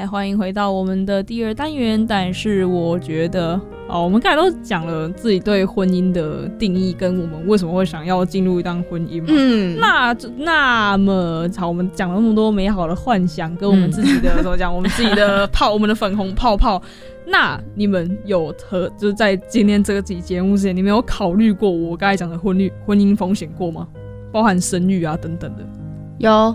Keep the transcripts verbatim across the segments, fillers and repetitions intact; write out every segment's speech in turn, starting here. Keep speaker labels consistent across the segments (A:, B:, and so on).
A: 来，欢迎回到我们的第二单元。但是我觉得，哦，我们刚才都讲了自己对婚姻的定义，跟我们为什么会想要进入一段婚姻嘛。嗯，那那么好，我们讲了那么多美好的幻想，跟我们自己的、嗯、怎么讲，我们自己的泡，我们的粉红泡泡。那你们有和就是在今天这个集节目之前，你们有考虑过我刚才讲的婚姻婚姻风险过吗？包含生育啊等等的。
B: 有。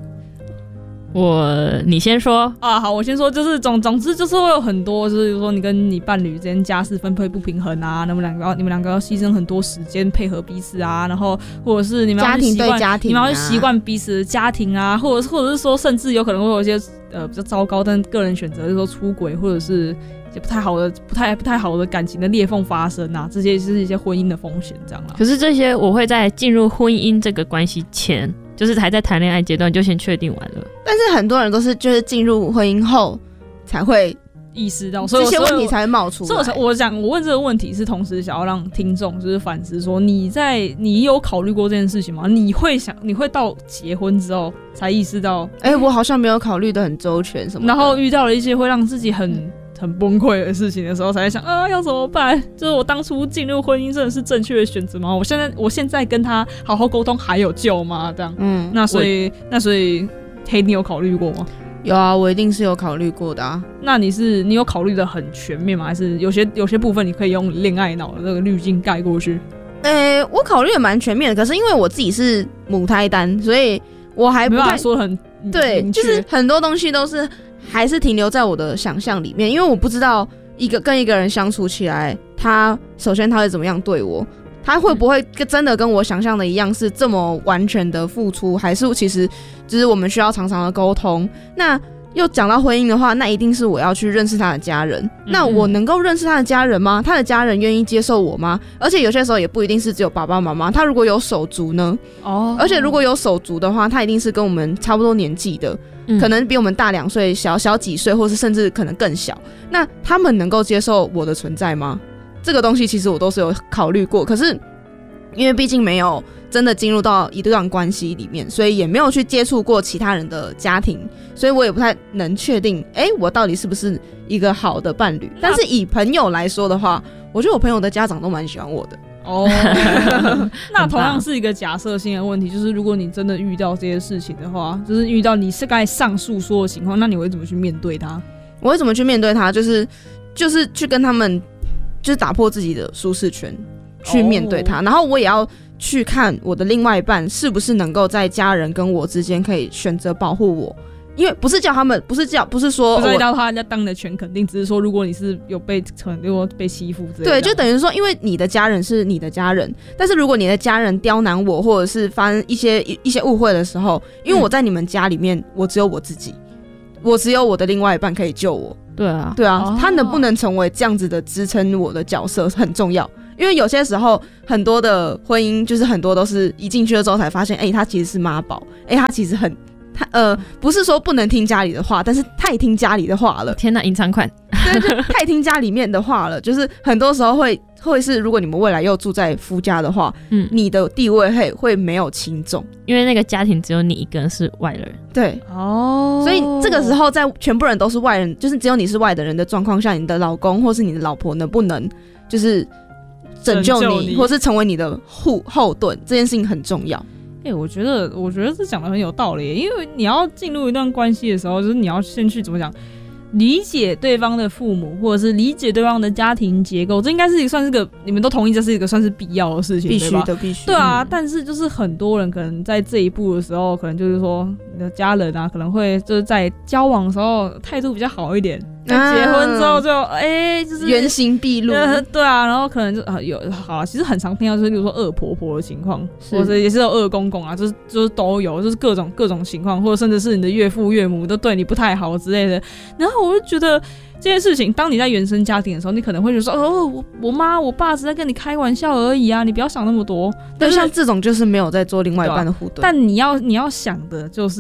C: 我你先说
A: 啊，好，我先说，就是总总之就是会有很多，就是说你跟你伴侣之间家事分配不平衡啊，那么两个要你们两个要牺牲很多时间配合彼此啊，然后或者是你们要去习惯家庭对家庭、啊，你们要去习惯彼此的家庭啊，或者或者是说，甚至有可能会有一些呃比较糟糕，但个人选择，就是说出轨或者是一些不太好的、不太不太好的感情的裂缝发生啊，这些是一些婚姻的风险，这样啦。
C: 可是这些我会在进入婚姻这个关系前。就是还在谈恋爱阶段就先确定完了，
B: 但是很多人都是就是进入婚姻后才会
A: 意识到
B: 这些问题才会冒出来。
A: 所以我想我问这个问题是同时想要让听众就是反思说，你在你有考虑过这件事情吗？你会想你会到结婚之后才意识到，
B: 哎、欸，我好像没有考虑的很周全什么的，
A: 然后遇到了一些会让自己很。嗯很崩溃的事情的时候，才会想啊，要怎么办？就是我当初进入婚姻真的是正确的选择吗？我现在我现在跟他好好沟通还有救吗？这样，嗯，那所以那所以黑，你有考虑过吗？
B: 有啊，我一定是有考虑过的啊。
A: 那你是你有考虑的很全面吗？还是有些有些部分你可以用恋爱脑的这个滤镜盖过去？
B: 呃、欸，我考虑的蛮全面的，可是因为我自己是母胎单，所以我还不太
A: 没办法说得很
B: 对，就是很多东西都是。还是停留在我的想象里面，因为我不知道一个跟一个人相处起来，他首先他会怎么样对我，他会不会真的跟我想象的一样是这么完全的付出，还是其实就是我们需要常常的沟通。那又讲到婚姻的话，那一定是我要去认识他的家人。嗯、那我能够认识他的家人吗？他的家人愿意接受我吗？而且有些时候也不一定是只有爸爸妈妈，他如果有手足呢？哦，而且如果有手足的话，他一定是跟我们差不多年纪的。可能比我们大两岁，小小几岁，或是甚至可能更小。那他们能够接受我的存在吗？这个东西其实我都是有考虑过，可是因为毕竟没有真的进入到一段关系里面，所以也没有去接触过其他人的家庭，所以我也不太能确定，哎、欸，我到底是不是一个好的伴侣。但是以朋友来说的话，我觉得我朋友的家长都蛮喜欢我的。
A: 哦，那同样是一个假设性的问题，就是如果你真的遇到这些事情的话，就是遇到你是刚才上述说的情况，那你会怎么去面对它？
B: 我会怎么去面对它？就是就是去跟他们，就是打破自己的舒适圈，去面对它。Oh. 然后我也要去看我的另外一半是不是能够在家人跟我之间可以选择保护我。因为不是叫他们，不是叫，不是说
A: 不是叫他当你的全肯定，只是说如果你是有被如果被欺负之类的，
B: 对，就等于说，因为你的家人是你的家人，但是如果你的家人刁难我，或者是发生一些一些误会的时候，因为我在你们家里面，我只有我自己，我只有我的另外一半可以救我。
C: 对啊，
B: 对啊，哦、他能不能成为这样子的支撑我的角色很重要。因为有些时候很多的婚姻，就是很多都是一进去了之后才发现，哎、欸，他其实是妈宝，哎、欸，他其实很。他呃，不是说不能听家里的话，但是太听家里的话了。
C: 天哪，隐藏款，
B: 对，就太听家里面的话了。就是很多时候会会是，如果你们未来又住在夫家的话，嗯，你的地位会会没有轻重，
C: 因为那个家庭只有你一个人是外人。
B: 对，哦，所以这个时候在全部人都是外人，就是只有你是外的人的状况下，你的老公或是你的老婆能不能就是拯救你，拯救你或是成为你的护后盾，这件事情很重要。
A: 欸、我觉得，我觉得这讲的很有道理，因为你要进入一段关系的时候，就是你要先去怎么讲，理解对方的父母，或者是理解对方的家庭结构，这应该是一个算是个你们都同意，这是一个算是必要的事情，
B: 必须的，必须。
A: 对啊、嗯，但是就是很多人可能在这一步的时候，可能就是说你的家人啊，可能会就是在交往的时候态度比较好一点。那结婚之后就哎、欸，就是
B: 原形毕露、
A: 呃，对啊，然后可能就啊有好啊，其实很常听到就是，比如说恶婆婆的情况，或者也是有恶公公啊，就是就是都有，就是各种各种情况，或者甚至是你的岳父岳母都对你不太好之类的。然后我就觉得这件事情，当你在原生家庭的时候，你可能会觉得说，哦，我我妈我爸只在跟你开玩笑而已啊，你不要想那么多。
B: 但像这种就是没有在做另外一半的互动。
A: 但你要你要想的就是。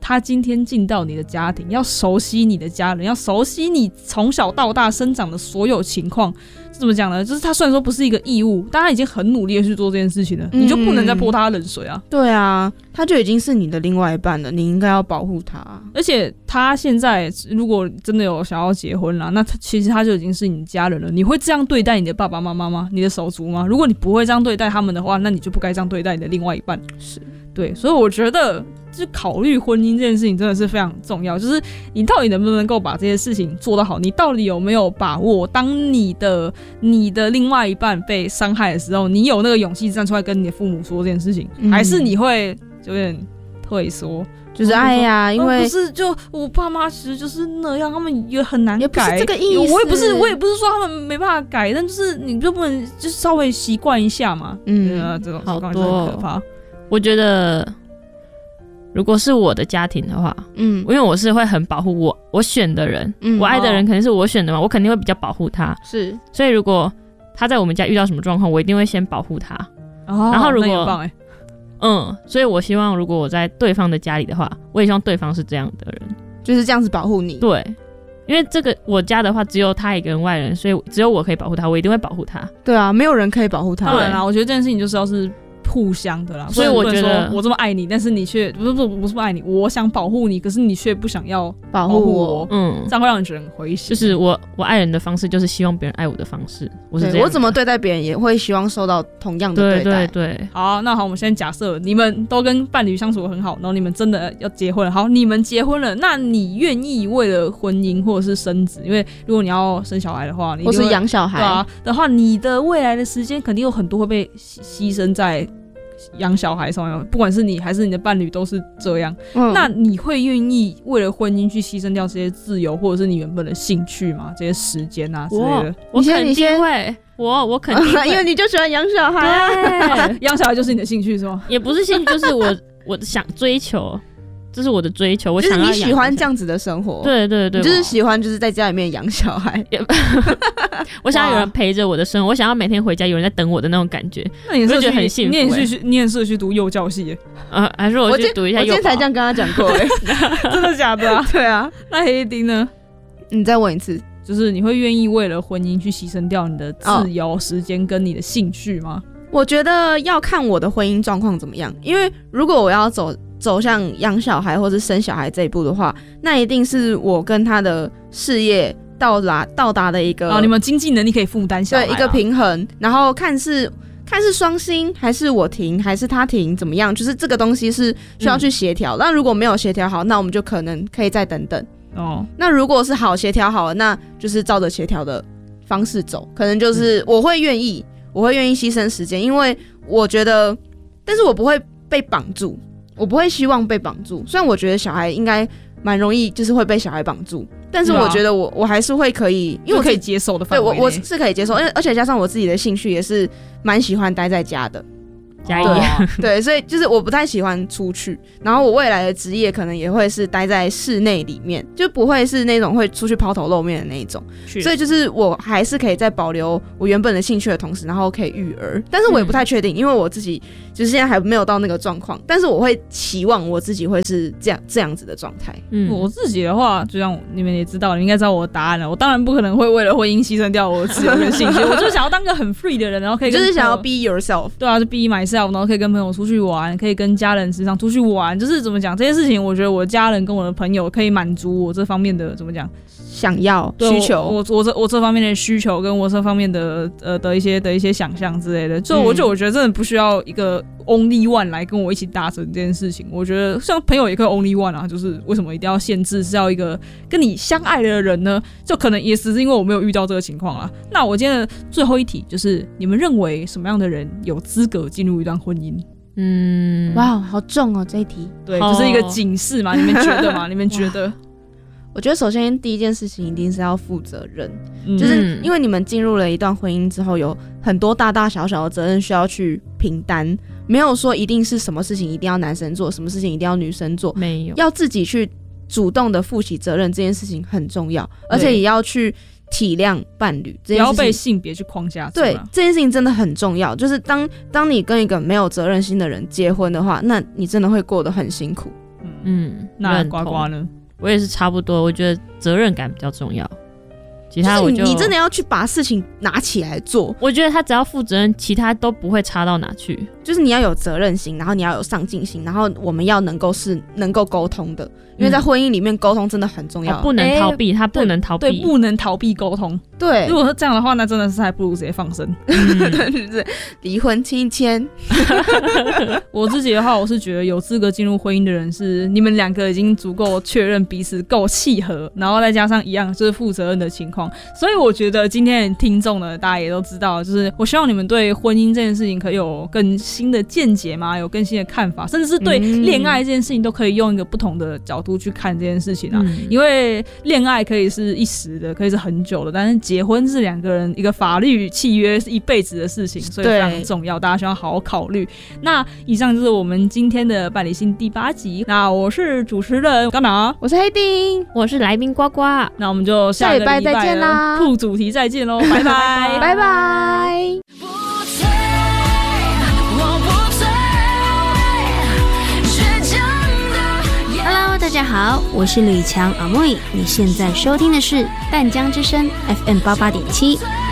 A: 他今天进到你的家庭，要熟悉你的家人，要熟悉你从小到大生长的所有情况。怎么讲呢？就是他虽然说不是一个义务，但他已经很努力的去做这件事情了，嗯、你就不能再泼他冷水啊。
B: 对啊，他就已经是你的另外一半了，你应该要保护他。
A: 而且他现在如果真的有想要结婚啦，那他其实他就已经是你家人了。你会这样对待你的爸爸妈妈吗？你的手足吗？如果你不会这样对待他们的话，那你就不该这样对待你的另外一半。
B: 是
A: 对，所以我觉得就考虑婚姻这件事情真的是非常重要，就是你到底能不能够把这些事情做得好，你到底有没有把握，当你的你的另外一半被伤害的时候，你有那个勇气站出来跟你的父母说这件事情，嗯、还是你会有点退缩？
B: 就是哎呀，因为、
A: 哦、不是就我爸妈其实就是那样，他们也很难改，
B: 也不是这个意思。
A: 我也不是，我也不是说他们没办法改，但就是你就不能就是稍微习惯一下嘛。嗯，啊、这种
C: 好多
A: 很可怕。
C: 我觉得，如果是我的家庭的话，嗯，因为我是会很保护我我选的人，嗯，我爱的人肯定是我选的嘛，我肯定会比较保护他。
B: 是，
C: 所以如果他在我们家遇到什么状况，我一定会先保护他。哦、然后如果
A: 那很棒欸
C: 嗯，所以我希望如果我在对方的家里的话，我也希望对方是这样的人，
B: 就是这样子保护你。
C: 对，因为这个我家的话只有他一个人外人，所以只有我可以保护他，我一定会保护他。
B: 对啊，没有人可以保护他。
A: 当然啦，我觉得这件事情就是要是互相的啦，
C: 所以我觉得
A: 我这么爱你，但是你却不是不是不是不爱你，我想保护你，可是你却不想要
B: 保护我，
A: 嗯，这样会让人觉得很灰心。
C: 就是我我爱人的方式，就是希望别人爱我的方式，我是这样。
B: 我怎么对待别人，也会希望受到同样的对待。
C: 对对对。
A: 好，那好，我们先假设你们都跟伴侣相处得很好，然后你们真的要结婚了。好，你们结婚了，那你愿意为了婚姻或者是生子，因为如果你要生小孩的话，你
B: 或是养小孩、
A: 啊、的话，你的未来的时间肯定有很多会被牺牲在养小孩上面，不管是你还是你的伴侣都是这样、嗯、那你会愿意为了婚姻去牺牲掉这些自由或者是你原本的兴趣吗？这些时间啊之类的。
C: 我肯定会，我我肯定会
B: 因为你就喜欢养小孩啊。
A: 对，养小孩就是你的兴趣是吗？
C: 也不是兴趣，就是我我想追求，这是我的追求，我想要
B: 就是你喜欢这样子的生活。
C: 对对对，
B: 你就是喜欢就是在家里面养小孩。
C: 我想要有人陪着我的生活，我想要每天回家有人在等我的那种感觉。
A: 那你是
C: 觉得很幸福、欸？
A: 你也去，你也是去读幼教系、欸？
C: 呃，还是我去读一下幼保？
B: 我今天才这样跟他讲过、欸，
A: 真的假的、啊？
B: 对啊。
A: 那黑一丁呢？
B: 你再问一次，
A: 就是你会愿意为了婚姻去牺牲掉你的自由时间跟你的兴趣吗？
B: 我觉得要看我的婚姻状况怎么样，因为如果我要走走向养小孩或是生小孩这一步的话，那一定是我跟他的事业到达到达的一个
A: 哦，你们经济能力可以负担小孩、啊、
B: 对一个平衡，然后看是看是双薪还是我停还是他停怎么样，就是这个东西是需要去协调。那、嗯、如果没有协调好，那我们就可能可以再等等哦。那如果是好协调好了，那就是照着协调的方式走，可能就是我会愿意。嗯我会愿意牺牲时间，因为我觉得，但是我不会被绑住，我不会希望被绑住。虽然我觉得小孩应该蛮容易，就是会被小孩绑住，但是我觉得我我还是会可以，因为我
A: 可以接受的范围内，
B: 对我我是可以接受，而且加上我自己的兴趣也是蛮喜欢待在家的。
C: 加一
B: 对，所以就是我不太喜欢出去，然后我未来的职业可能也会是待在室内里面，就不会是那种会出去抛头露面的那一种。所以就是我还是可以在保留我原本的兴趣的同时，然后可以育儿，但是我也不太确定，嗯、因为我自己就是现在还没有到那个状况，但是我会期望我自己会是这样这样子的状态。
A: 嗯，我自己的话，就像你们也知道，你们应该知道我的答案了。我当然不可能会为了婚姻牺牲掉我自由的兴趣，我就想要当个很 free 的人，然后可以
B: 就是想要 be yourself。
A: 对啊，就 be myself， 然后可以跟朋友出去玩，可以跟家人时常出去玩，就是怎么讲这些事情，我觉得我的家人跟我的朋友可以满足我这方面的怎么讲
B: 想要需求，
A: 我 我, 我这我这方面的需求跟我这方面的呃的一些的一些想象之类的，所以我就我觉得真的不需要一个 only one 来跟我一起达成这件事情。我觉得像朋友也可以 only one 啊，就是为什么一定要限制是要一个跟你相爱的人呢？就可能也只是因为我没有遇到这个情况啦。那我今天的最后一题就是，你们认为什么样的人有资格进入一段婚姻？
B: 嗯，哇，好重哦这一题。
A: 对，就是一个警示嘛，你们觉得吗？你们觉得？
B: 我觉得首先第一件事情一定是要负责任、嗯、就是因为你们进入了一段婚姻之后，有很多大大小小的责任需要去承担，没有说一定是什么事情一定要男生做，什么事情一定要女生做，
C: 没有，
B: 要自己去主动的负起责任，这件事情很重要，而且也要去体谅伴侣，不
A: 要被性别去框架住。
B: 对，这件事情真的很重要，就是当当你跟一个没有责任心的人结婚的话，那你真的会过得很辛苦。
C: 嗯，
A: 那呱呱呢？
C: 我也是差不多，我觉得责任感比较重要。其他我就、
B: 就是、你真的要去把事情拿起来做，
C: 我觉得他只要负责任，其他都不会差到哪去。
B: 就是你要有责任心，然后你要有上进心，然后我们要能够是能够沟通的，因为在婚姻里面沟通真的很重要，
C: 哦、不能逃避，他、欸、不能逃避，
A: 对，不能逃避沟通。
B: 对，
A: 如果是这样的话，那真的是还不如直接放生，
B: 嗯、对对对，离婚亲签。
A: 我自己的话，我是觉得有资格进入婚姻的人是你们两个已经足够确认彼此够契合，然后再加上一样就是负责任的情况。所以我觉得今天的听众呢，大家也都知道，就是我希望你们对婚姻这件事情可以有更新的见解嘛，有更新的看法，甚至是对恋爱这件事情都可以用一个不同的角度去看这件事情啊。嗯、因为恋爱可以是一时的，可以是很久的，但是结婚是两个人一个法律契约，是一辈子的事情，所以非常重要，大家需要好好考虑。那以上就是我们今天的伴理性第八集。那我是主持人干嘛？
B: 我是黑丁，
C: 我是来宾呱呱。
A: 那我们就下个礼拜再见啦，副主题再见喽，拜拜，
B: 拜拜。
D: Hello， 大家好，我是吕强阿妹，你现在收听的是淡江之声 F M 八八点七。